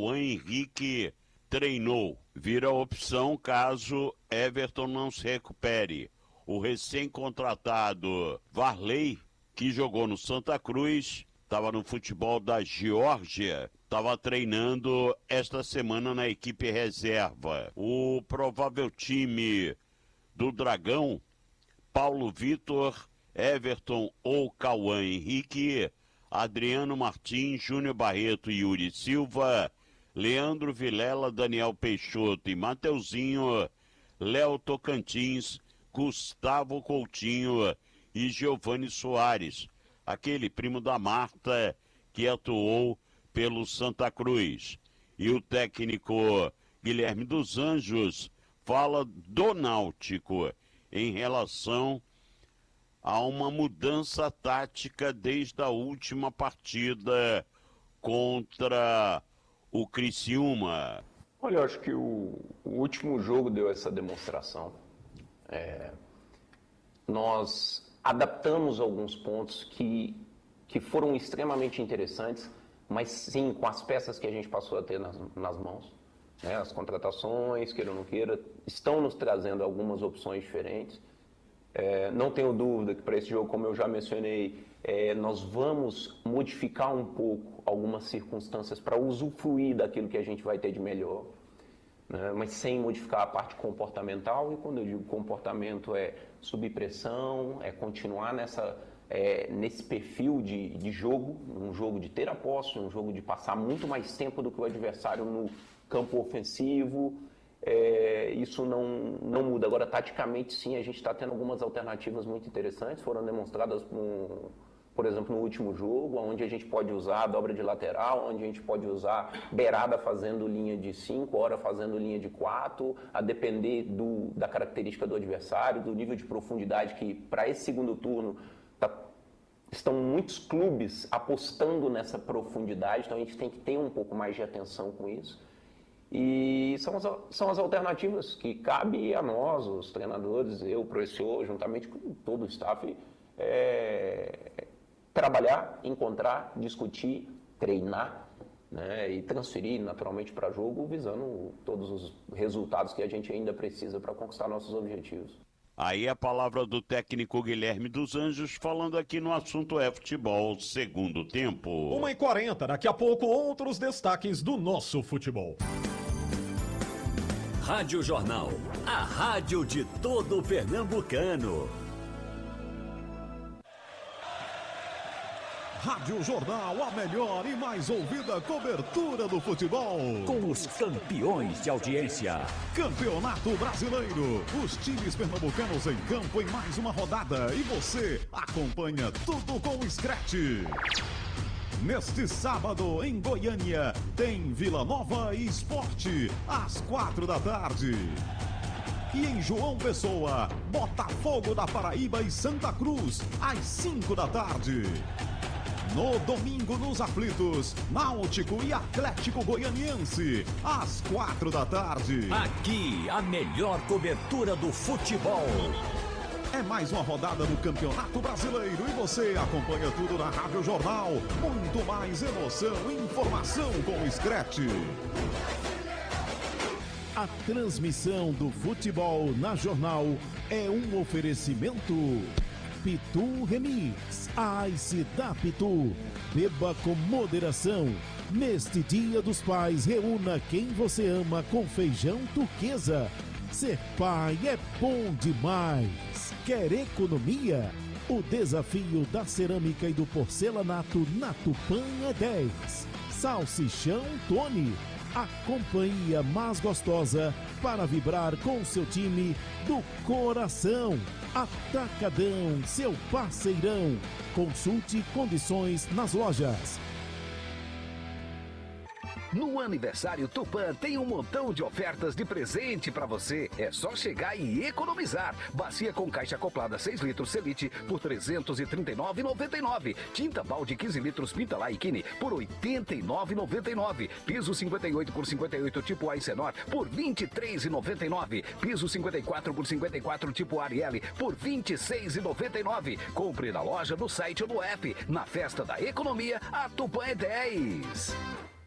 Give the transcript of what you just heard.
Cauã Henrique treinou. Vira opção caso Everton não se recupere. O recém-contratado Varley, que jogou no Santa Cruz, estava no futebol da Geórgia, estava treinando esta semana na equipe reserva. O provável time do Dragão, Paulo Vitor, Everton ou Cauã Henrique, Adriano Martins, Júnior Barreto e Yuri Silva, Leandro Vilela, Daniel Peixoto e Mateuzinho, Léo Tocantins, Gustavo Coutinho e Giovani Soares, aquele primo da Marta que atuou pelo Santa Cruz. E o técnico Guilherme dos Anjos fala do Náutico em relação a uma mudança tática desde a última partida contra o Criciúma. Olha, eu acho que o último jogo deu essa demonstração. Nós adaptamos alguns pontos que foram extremamente interessantes, mas sim, com as peças que a gente passou a ter nas mãos. As contratações, queira ou não queira, estão nos trazendo algumas opções diferentes. Não tenho dúvida que para esse jogo, como eu já mencionei, nós vamos modificar um pouco algumas circunstâncias para usufruir daquilo que a gente vai ter de melhor, né? Mas sem modificar a parte comportamental. E quando eu digo comportamento, é subir pressão, é continuar nesse perfil de jogo, um jogo de ter a posse, um jogo de passar muito mais tempo do que o adversário no campo ofensivo. Isso não muda. Agora, taticamente, sim, a gente está tendo algumas alternativas muito interessantes, foram demonstradas, por exemplo, no último jogo, onde a gente pode usar a dobra de lateral, onde a gente pode usar beirada fazendo linha de 5, hora fazendo linha de 4, a depender da característica do adversário, do nível de profundidade que, para esse segundo turno, estão muitos clubes apostando nessa profundidade, então a gente tem que ter um pouco mais de atenção com isso. E são as alternativas que cabe a nós, os treinadores, eu, o professor, juntamente com todo o staff, trabalhar, encontrar, discutir, treinar, né, e transferir naturalmente para jogo, visando todos os resultados que a gente ainda precisa para conquistar nossos objetivos. Aí a palavra do técnico Guilherme dos Anjos, falando aqui no assunto futebol, segundo tempo. 1h40, daqui a pouco outros destaques do nosso futebol. Rádio Jornal, a rádio de todo pernambucano. Rádio Jornal, a melhor e mais ouvida cobertura do futebol. Com os campeões de audiência. Campeonato Brasileiro. Os times pernambucanos em campo em mais uma rodada. E você acompanha tudo com o Scratch. Neste sábado, em Goiânia, tem Vila Nova e Sport, às 16h. E em João Pessoa, Botafogo da Paraíba e Santa Cruz, às 17h. No domingo, nos aflitos, Náutico e Atlético Goianiense, às 16h. Aqui, a melhor cobertura do futebol. É mais uma rodada do Campeonato Brasileiro e você acompanha tudo na Rádio Jornal. Muito mais emoção e informação com o Scratch. A transmissão do futebol na Jornal é um oferecimento. Pitu Remix, a Ice da Pitu. Beba com moderação. Neste Dia dos Pais, reúna quem você ama com feijão turquesa. Ser pai é bom demais. Quer economia? O desafio da cerâmica e do porcelanato na Tupã é 10. Salsichão Tony, a companhia mais gostosa para vibrar com seu time do coração. Atacadão, seu parceirão. Consulte condições nas lojas. No aniversário Tupã tem um montão de ofertas de presente pra você. É só chegar e economizar. Bacia com caixa acoplada 6 litros Celite por R$ 339,99. Tinta balde 15 litros Pinta e Kine por R$ 89,99. Piso 58 por 58 tipo Aicenor por R$ 23,99. Piso 54 por 54 tipo Arielle por R$ 26,99. Compre na loja, no site ou no app. Na festa da economia, a Tupã é 10.